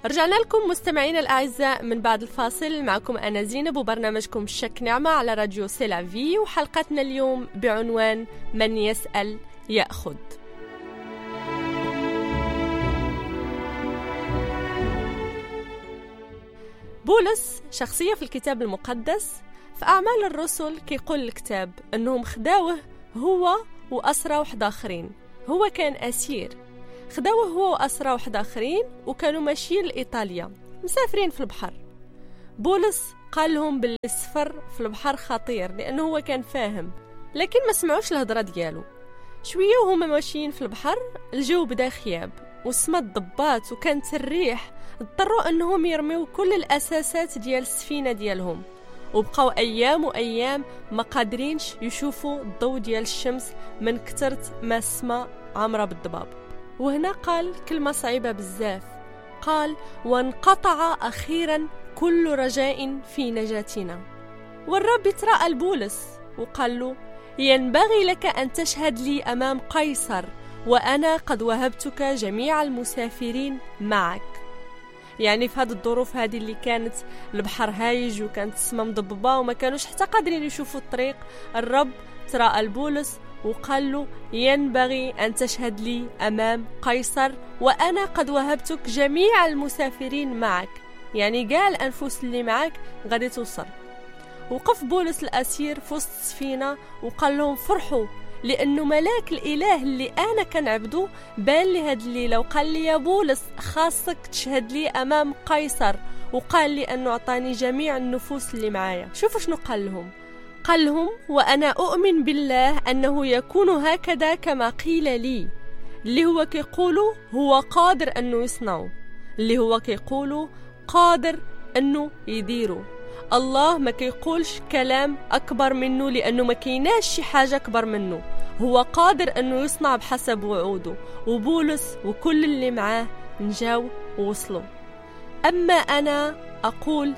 رجعنا لكم مستمعين الأعزاء من بعد الفاصل. معكم أنا زينب وبرنامجكم شك نعمة على راديو سيلافي، وحلقتنا اليوم بعنوان من يسأل يأخذ. بولس شخصية في الكتاب المقدس. في أعمال الرسل كيقول الكتاب أنهم خداوه هو وأسرى واحد آخرين. هو كان أسير، خداوه هو وأسرى واحد آخرين، وكانوا ماشيين لإيطاليا مسافرين في البحر. بولس قال لهم باللي السفر في البحر خطير لأنه هو كان فاهم، لكن ما سمعوش الهضرة ديالو. شوية وهما ماشيين في البحر الجو بدا خياب وسمت ضبات وكانت الريح، اضطروا أنهم يرميوا كل الأساسات ديال السفينة ديالهم، وبقاو أيام وأيام ما قادرينش يشوفوا الضوء ديال الشمس من كترة ما السماء عامرة بالضباب. وهنا قال كلمة صعيبة بزاف، قال وانقطع أخيرا كل رجاء في نجاتنا. والرب يتراءى لبولس وقال له ينبغي لك أن تشهد لي أمام قيصر، وأنا قد وهبتك جميع المسافرين معك. يعني في هذه الظروف هذه اللي كانت البحر هايج وكانت السماء مضببة وما كانوش حتى قادرين يشوفوا الطريق، الرب تراءى لبولس وقال له ينبغي أن تشهد لي أمام قيصر، وأنا قد وهبتك جميع المسافرين معك. يعني قال الأنفس اللي معك غادي توصل. وقف بولس الأسير في وسط السفينة وقال لهم فرحوا، لأنه ملاك الإله اللي أنا كنعبده بان لي هاد الليلة وقال لي يا بولس خاصك تشهد لي أمام قيصر، وقال لي أنه أعطاني جميع النفوس اللي معايا. شوفوا شنو قال لهم، قال لهم وأنا أؤمن بالله أنه يكون هكذا كما قيل لي. اللي هو كيقولوا هو قادر أنه يصنعه، اللي هو كيقولوا قادر أنه يديروا. الله ما كيقولش كلام أكبر منه لأنه ما كيناش شي حاجة أكبر منه، هو قادر أنه يصنع بحسب وعوده. وبولس وكل اللي معاه نجاو ووصلوا. أما أنا أقول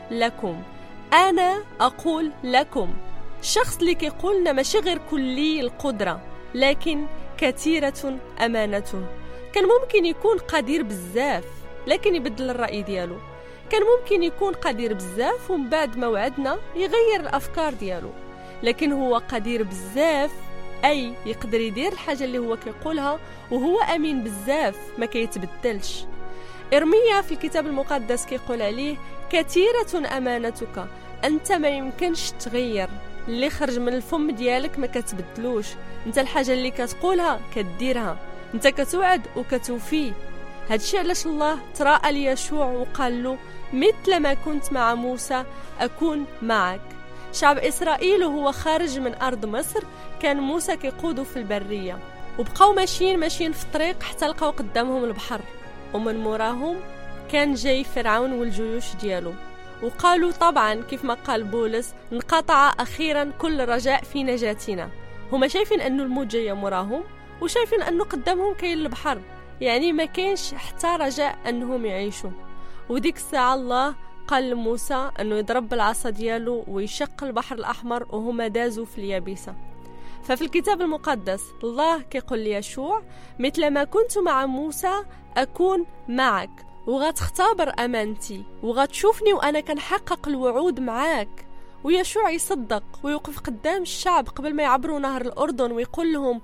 لكم، الشخص اللي كيقولنا ماشي غير كلي القدرة لكن كثيرة أمانته. كان ممكن يكون قدير بزاف لكن يبدل الرأي ديالو، كان ممكن يكون قدير بزاف ومن بعد ما وعدنا يغير الأفكار ديالو، لكن هو قدير بزاف أي يقدر يدير الحاجة اللي هو كيقولها، وهو أمين بزاف ما كيتبدلش. إرميا في الكتاب المقدس كيقول عليه كثيرة أمانتك، أنت ما يمكنش تغير، اللي خرج من الفم ديالك ما كتبدلوش، أنت الحاجة اللي كتقولها كتديرها، أنت كتوعد وكتوفي. هادشي علاش الله تراءى ليشوع وقال له مثل ما كنت مع موسى أكون معك. شعب إسرائيل وهو خارج من أرض مصر كان موسى كيقودوا في البرية، وبقاو ماشيين في الطريق حتى لقاو قدامهم البحر، ومن موراهم كان جاي فرعون والجيوش ديالو. وقالوا طبعا كيف ما قال بولس انقطع أخيرا كل رجاء في نجاتنا. هما شايفين أنه الموت جاية موراهم وشايفين أنه قدامهم كاين البحر، يعني ما كاينش حتى رجاء أنهم يعيشوا. وديك الساعة الله قال لموسى أنه يضرب بالعصا ديالو ويشق البحر الأحمر وهما دازوا في اليابسة. ففي الكتاب المقدس الله كيقول ليشوع مثل ما كنت مع موسى أكون معك، وغتختبر أمانتي وغتشوفني وأنا كنحقق الوعود معاك. ويشوع يصدق ويوقف قدام الشعب قبل ما يعبروا نهر الأردن ويقول لهم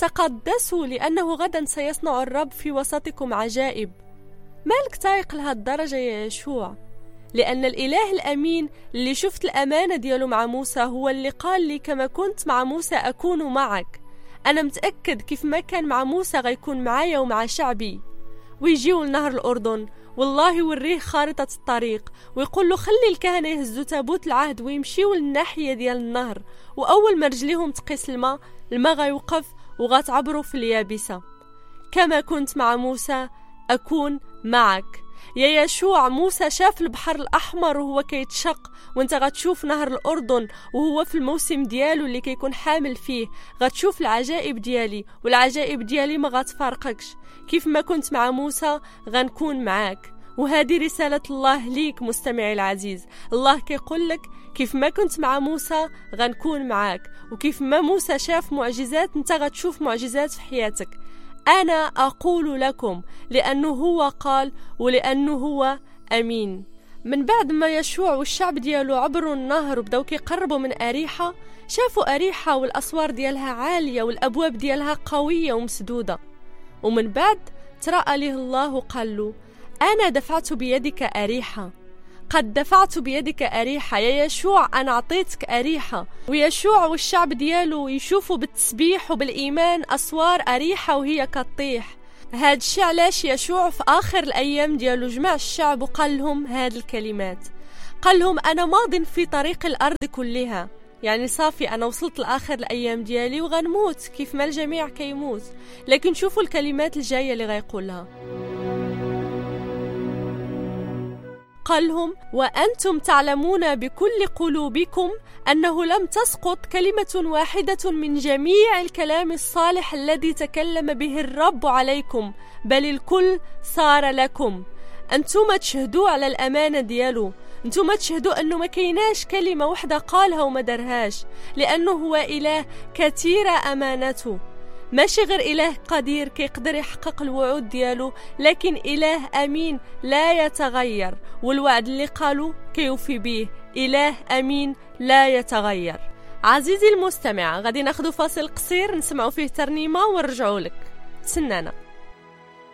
تقدسوا لأنه غدا سيصنع الرب في وسطكم عجائب. مالك تايق لهذه الدرجة يا يشوع؟ لأن الإله الأمين اللي شفت الأمانة ديالو مع موسى هو اللي قال لي كما كنت مع موسى أكون معك. أنا متأكد كيف ما كان مع موسى غيكون معايا ومع شعبي. ويجيوا لنهر الأردن والله يوريه خارطة الطريق ويقول له خلي الكهنة يهزوا تابوت العهد ويمشيوا للناحية ديال النهر، وأول ما رجليهم تقيس الماء غيوقف وغتعبروا في اليابسة. كما كنت مع موسى أكون معك. يا يشوع موسى شاف البحر الأحمر وهو كيتشق، وانت غتشوف نهر الأردن وهو في الموسم ديالو اللي كيكون حامل فيه، غتشوف العجائب ديالي والعجائب ديالي ما غتفارقكش. كيف ما كنت مع موسى غنكون معاك. وهذه رسالة الله ليك مستمعي العزيز، الله كيقول لك كيف ما كنت مع موسى غنكون معاك، وكيف ما موسى شاف معجزات انت غتشوف معجزات في حياتك. أنا أقول لكم، لأنه هو قال ولأنه هو أمين. من بعد ما يشوع والشعب ديالو عبروا النهر وبداو كيقربوا من أريحة، شافوا أريحة والأسوار ديالها عالية والأبواب ديالها قوية ومسدودة. ومن بعد تراءى له الله وقال له: أنا دفعت بيدك أريحة، قد دفعت بيدك أريحة يا يشوع، أنا أعطيتك أريحة. ويشوع والشعب ديالو يشوفوا بالتسبيح وبالإيمان أسوار أريحة وهي كالطيح. هاد الشي علاش يشوع في آخر الأيام ديالو جمع الشعب وقال لهم هاد الكلمات، قال لهم: أنا ماض في طريق الأرض كلها، يعني صافي أنا وصلت لآخر الأيام ديالي وغنموت كيف ما الجميع كيموت. لكن شوفوا الكلمات الجاية اللي غيقولها. قال لهم: وأنتم تعلمون بكل قلوبكم أنه لم تسقط كلمة واحدة من جميع الكلام الصالح الذي تكلم به الرب عليكم، بل الكل صار لكم. أنتم تشهدوا على الأمانة ديالو، أنتم تشهدوا أنه ما كيناش كلمة واحدة قالها وما درهاش، لأنه هو إله كثير أمانته، ماشي غير إله قدير كيقدر يحقق الوعود ديالو، لكن إله أمين لا يتغير، والوعد اللي قالوا كيوفي به. إله أمين لا يتغير. عزيزي المستمع، غادي ناخذ فاصل قصير نسمعوا فيه ترنيمة ونرجعوا لك. تسنانا.